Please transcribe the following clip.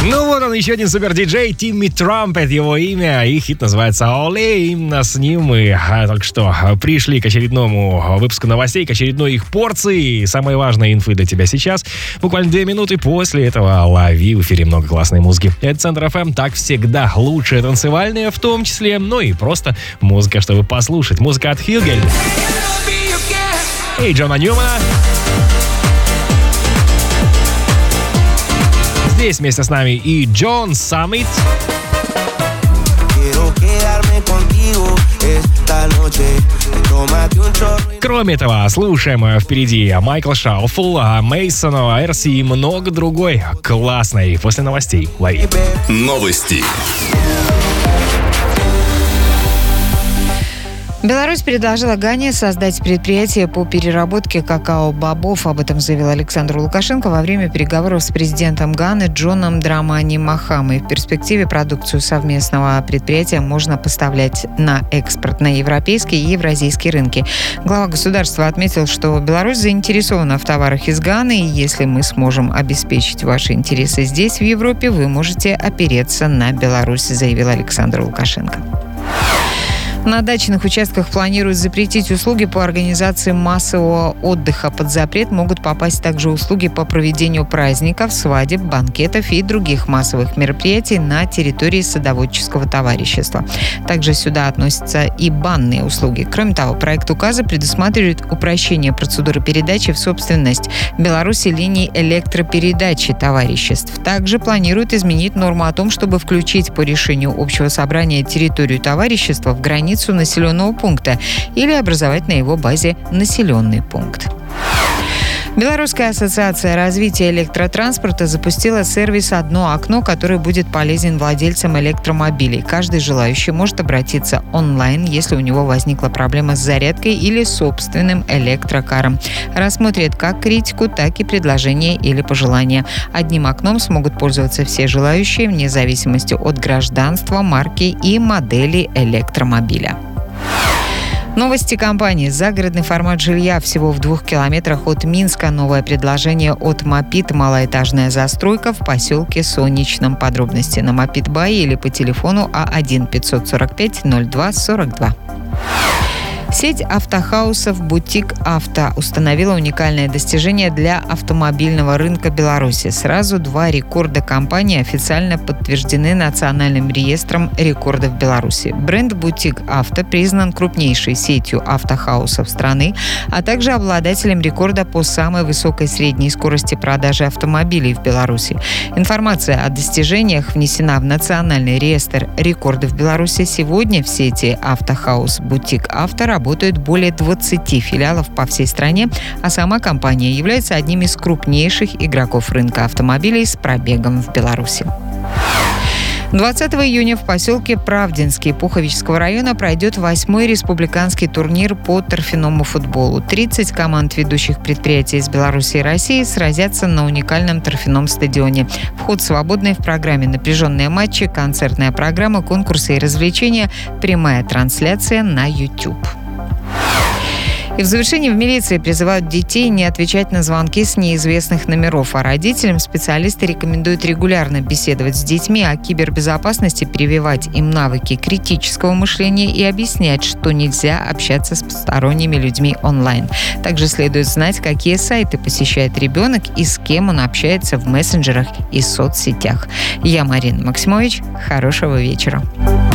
Ну вот он, еще один супер-диджей, Тимми Трампет, его имя, и хит называется «Оле». Именно с ним мы только что пришли к очередному выпуску новостей, к очередной их порции. Самые важные инфы для тебя сейчас. Буквально 2 минуты после этого лови в эфире много классной музыки. Это Центр ФМ, так всегда, лучшие танцевальные в том числе, ну и просто музыка, чтобы послушать. Музыка от Хилгель и Джона Ньюмана. Здесь вместе с нами и Джон Саммит. Кроме этого, слушаем впереди Майкл Шауфл, Мейсона, Эрси и много другой классной. После новостей лови. Новости. Беларусь предложила Гане создать предприятие по переработке какао-бобов. Об этом заявил Александр Лукашенко во время переговоров с президентом Ганы Джоном Драмани Махамой. В перспективе продукцию совместного предприятия можно поставлять на экспорт на европейские и евразийские рынки. Глава государства отметил, что Беларусь заинтересована в товарах из Ганы, и если мы сможем обеспечить ваши интересы здесь, в Европе, вы можете опереться на Беларусь, заявил Александр Лукашенко. На дачных участках планируют запретить услуги по организации массового отдыха. Под запрет могут попасть также услуги по проведению праздников, свадеб, банкетов и других массовых мероприятий на территории садоводческого товарищества. Также сюда относятся и банные услуги. Кроме того, проект указа предусматривает упрощение процедуры передачи в собственность Беларуси линий электропередачи товариществ. Также планируют изменить норму о том, чтобы включить по решению общего собрания территорию товарищества в границу населенного пункта или образовать на его базе населенный пункт. Белорусская ассоциация развития электротранспорта запустила сервис «Одно окно», который будет полезен владельцам электромобилей. Каждый желающий может обратиться онлайн, если у него возникла проблема с зарядкой или собственным электрокаром. Рассмотрит как критику, так и предложения или пожелания. Одним окном смогут пользоваться все желающие, вне зависимости от гражданства, марки и модели электромобиля. Новости компании. Загородный формат жилья всего в 2 километрах от Минска. Новое предложение от Мопит. Малоэтажная застройка в поселке Солнечном. Подробности на Мопит Бай или по телефону А1 545 02 42. Сеть автохаусов «Бутик Авто» установила уникальное достижение для автомобильного рынка Беларуси. Сразу 2 рекорда компании официально подтверждены Национальным реестром рекордов Беларуси. Бренд «Бутик Авто» признан крупнейшей сетью автохаусов страны, а также обладателем рекорда по самой высокой средней скорости продажи автомобилей в Беларуси. Информация о достижениях внесена в Национальный реестр рекордов Беларуси. Сегодня в сети автохаус «Бутик Авто» работают более 20 филиалов по всей стране, а сама компания является одним из крупнейших игроков рынка автомобилей с пробегом в Беларуси. 20 июня в поселке Правдинский Пуховического района пройдет 8-й республиканский турнир по торфяному футболу. 30 команд ведущих предприятий из Беларуси и России сразятся на уникальном торфяном стадионе. Вход свободный, в программе напряженные матчи, концертная программа, конкурсы и развлечения, прямая трансляция на YouTube. И в завершении в милиции призывают детей не отвечать на звонки с неизвестных номеров, а родителям специалисты рекомендуют регулярно беседовать с детьми о кибербезопасности, прививать им навыки критического мышления и объяснять, что нельзя общаться с посторонними людьми онлайн. Также следует знать, какие сайты посещает ребенок и с кем он общается в мессенджерах и соцсетях. Я Марина Максимович. Хорошего вечера.